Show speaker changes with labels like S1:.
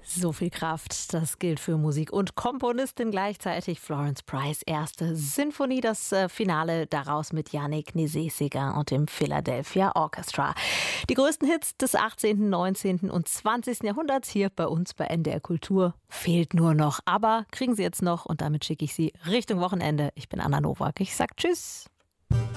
S1: So viel Kraft, das gilt für Musik und Komponistin gleichzeitig. Florence Price erste Sinfonie, das Finale daraus mit Yannick Nézet-Séguin und dem Philadelphia Orchestra. Die größten Hits des 18., 19. und 20. Jahrhunderts hier bei uns bei NDR Kultur fehlt nur noch. Aber kriegen Sie jetzt noch und damit schicke ich Sie Richtung Wochenende. Ich bin Anna Nowak. Ich sag Tschüss.